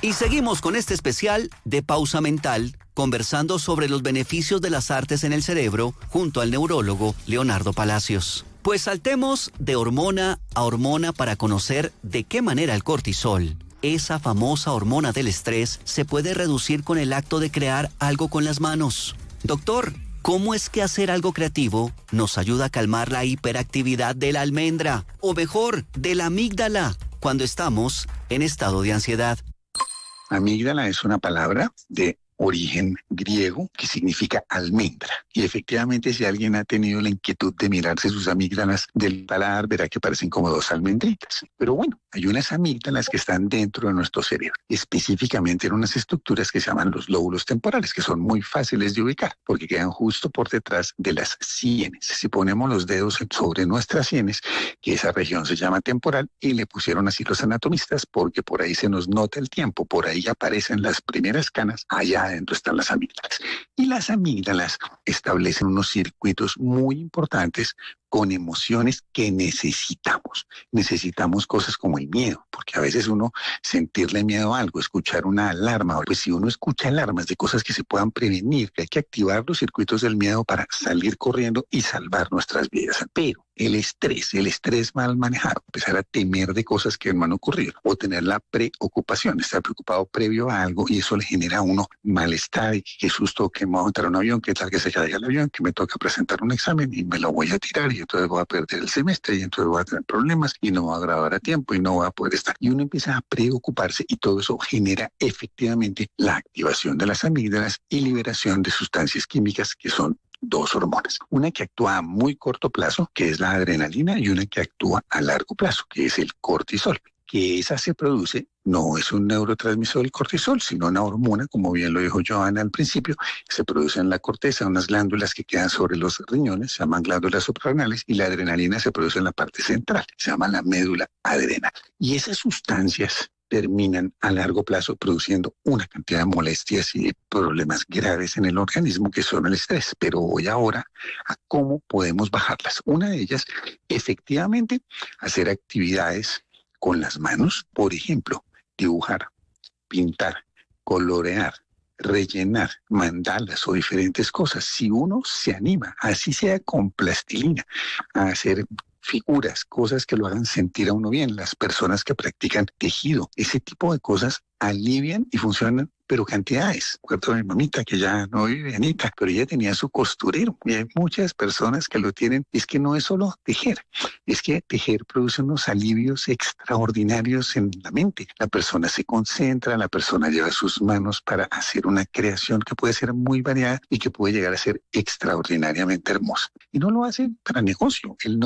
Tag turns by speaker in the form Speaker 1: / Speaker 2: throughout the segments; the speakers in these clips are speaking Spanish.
Speaker 1: Y seguimos con este especial de Pausa Mental, conversando sobre los beneficios de las artes en el cerebro junto al neurólogo Leonardo Palacios. Pues saltemos de hormona a hormona para conocer de qué manera el cortisol, esa famosa hormona del estrés, se puede reducir con el acto de crear algo con las manos. Doctor, ¿cómo es que hacer algo creativo nos ayuda a calmar la hiperactividad de la almendra, o mejor, de la amígdala, cuando estamos en estado de ansiedad?
Speaker 2: Amígdala es una palabra de origen griego que significa almendra. Y efectivamente, si alguien ha tenido la inquietud de mirarse sus amígdalas del paladar, verá que parecen como dos almendritas. Pero bueno, hay unas amígdalas que están dentro de nuestro cerebro, específicamente en unas estructuras que se llaman los lóbulos temporales, que son muy fáciles de ubicar porque quedan justo por detrás de las sienes. Si ponemos los dedos sobre nuestras sienes, que esa región se llama temporal, y le pusieron así los anatomistas porque por ahí se nos nota el tiempo, por ahí aparecen las primeras canas, allá adentro están las amígdalas. Y las amígdalas establecen unos circuitos muy importantes con emociones que necesitamos. Necesitamos cosas como el miedo, porque a veces uno sentirle miedo a algo, escuchar una alarma, pues si uno escucha alarmas de cosas que se puedan prevenir, que hay que activar los circuitos del miedo para salir corriendo y salvar nuestras vidas. Pero el estrés mal manejado, empezar a temer de cosas que van a ocurrir, o tener la preocupación, estar preocupado previo a algo, y eso le genera a uno malestar, y qué susto que me voy a montar un avión, qué tal que se caiga el avión, que me toca presentar un examen y me lo voy a tirar, y entonces voy a perder el semestre, y entonces voy a tener problemas, y no voy a graduar a tiempo, y no voy a poder estar. Y uno empieza a preocuparse, y todo eso genera efectivamente la activación de las amígdalas y liberación de sustancias químicas que son dos hormonas. Una que actúa a muy corto plazo, que es la adrenalina, y una que actúa a largo plazo, que es el cortisol. Que esa se produce, no es un neurotransmisor el cortisol, sino una hormona, como bien lo dijo Joana al principio, se produce en la corteza, unas glándulas que quedan sobre los riñones, se llaman glándulas suprarrenales, y la adrenalina se produce en la parte central, se llama la médula adrenal. Y esas sustancias terminan a largo plazo produciendo una cantidad de molestias y de problemas graves en el organismo, que son el estrés. Pero voy ahora a cómo podemos bajarlas. Una de ellas, efectivamente, hacer actividades con las manos, por ejemplo, dibujar, pintar, colorear, rellenar, mandalas o diferentes cosas. Si uno se anima, así sea con plastilina, a hacer figuras, cosas que lo hagan sentir a uno bien, las personas que practican tejido, ese tipo de cosas alivian y funcionan, pero cantidades. Recuerdo a mi mamita, que ya no vive, Anita, pero ella tenía su costurero, y hay muchas personas que lo tienen. Es que no es solo tejer, es que tejer produce unos alivios extraordinarios en la mente. La persona se concentra, la persona lleva sus manos para hacer una creación que puede ser muy variada y que puede llegar a ser extraordinariamente hermosa. Y no lo hacen para negocio, el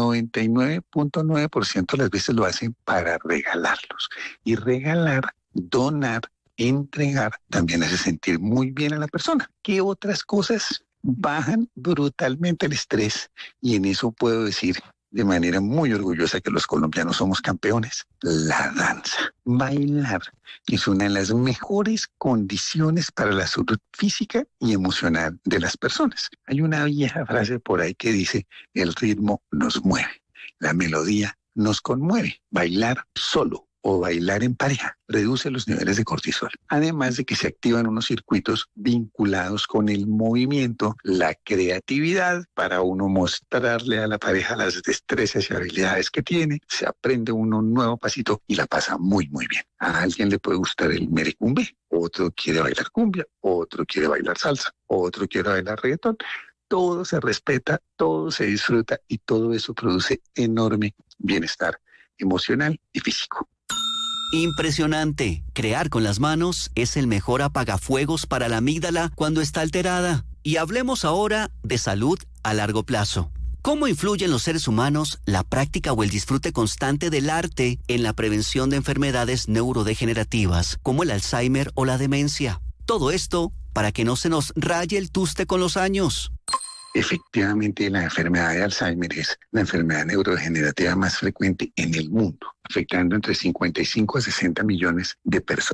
Speaker 2: 99.9% de las veces lo hacen para regalarlos. Y regalar, donar, entregar también hace sentir muy bien a la persona. ¿Qué otras cosas bajan brutalmente el estrés? Y en eso puedo decir de manera muy orgullosa que los colombianos somos campeones. La danza. Bailar es una de las mejores condiciones para la salud física y emocional de las personas. Hay una vieja frase por ahí que dice: el ritmo nos mueve, la melodía nos conmueve. Bailar solo o bailar en pareja reduce los niveles de cortisol, además de que se activan unos circuitos vinculados con el movimiento, la creatividad, para uno mostrarle a la pareja las destrezas y habilidades que tiene. Se aprende uno un nuevo pasito y la pasa muy muy bien. A alguien le puede gustar el merecumbe, otro quiere bailar cumbia, otro quiere bailar salsa, otro quiere bailar reggaetón. Todo se respeta, todo se disfruta, y todo eso produce enorme bienestar emocional y físico.
Speaker 1: Impresionante. Crear con las manos es el mejor apagafuegos para la amígdala cuando está alterada. Y hablemos ahora de salud a largo plazo. ¿Cómo influye en los seres humanos la práctica o el disfrute constante del arte en la prevención de enfermedades neurodegenerativas, como el Alzheimer o la demencia? Todo esto para que no se nos raye el tuste con los años.
Speaker 2: Efectivamente, la enfermedad de Alzheimer es la enfermedad neurodegenerativa más frecuente en el mundo, afectando entre 55 a 60 millones de personas.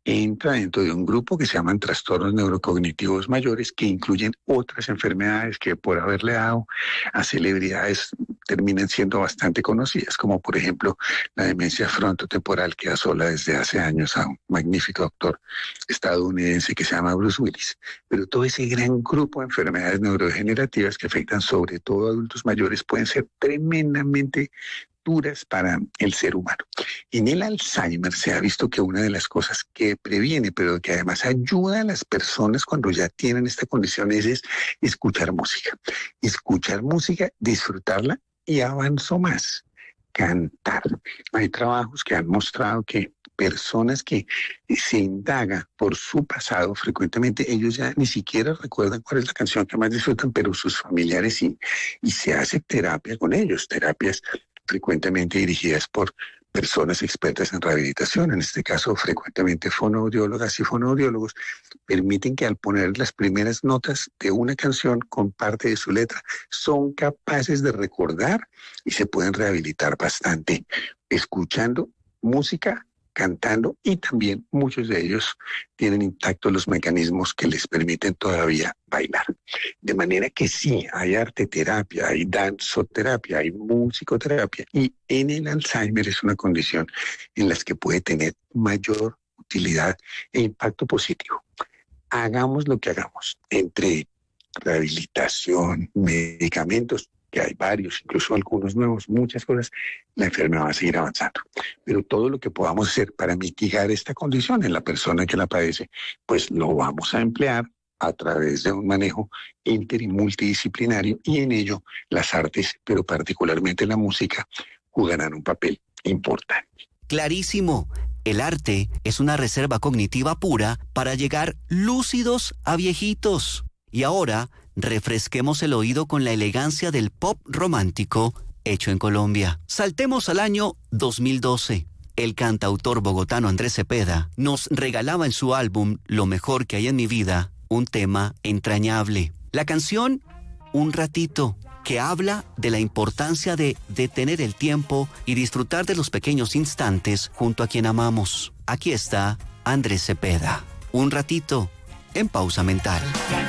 Speaker 2: entra dentro de un grupo que se llaman trastornos neurocognitivos mayores, que incluyen otras enfermedades que por haberle dado a celebridades terminan siendo bastante conocidas, como por ejemplo la demencia frontotemporal, que asola desde hace años a un magnífico doctor estadounidense que se llama Bruce Willis. Pero todo ese gran grupo de enfermedades neurodegenerativas que afectan sobre todo a adultos mayores pueden ser tremendamente duras para el ser humano. En el Alzheimer se ha visto que una de las cosas que previene, pero que además ayuda a las personas cuando ya tienen esta condición es escuchar música. Escuchar música, disfrutarla y avanzo más, cantar. Hay trabajos que han mostrado que personas que se indagan por su pasado, frecuentemente ellos ya ni siquiera recuerdan cuál es la canción que más disfrutan, pero sus familiares sí, y se hace terapia con ellos, terapias frecuentemente dirigidas por personas expertas en rehabilitación, en este caso frecuentemente fonoaudiólogas y fonoaudiólogos, permiten que al poner las primeras notas de una canción con parte de su letra, son capaces de recordar y se pueden rehabilitar bastante escuchando música, cantando, y también muchos de ellos tienen intactos los mecanismos que les permiten todavía bailar. De manera que sí, hay arteterapia, hay danzoterapia, hay musicoterapia, y en el Alzheimer es una condición en la que puede tener mayor utilidad e impacto positivo. Hagamos lo que hagamos, entre rehabilitación, medicamentos, que hay varios, incluso algunos nuevos, muchas cosas, la enfermedad va a seguir avanzando. Pero todo lo que podamos hacer para mitigar esta condición en la persona que la padece, pues lo vamos a emplear a través de un manejo inter y multidisciplinario, y en ello las artes, pero particularmente la música, jugarán un papel importante.
Speaker 1: Clarísimo. El arte es una reserva cognitiva pura para llegar lúcidos a viejitos. Y ahora, refresquemos el oído con la elegancia del pop romántico hecho en Colombia. Saltemos al año 2012. El cantautor bogotano Andrés Cepeda nos regalaba en su álbum Lo mejor que hay en mi vida un tema entrañable. La canción Un ratito, que habla de la importancia de detener el tiempo y disfrutar de los pequeños instantes junto a quien amamos. Aquí está Andrés Cepeda. Un ratito en Pausa Mental.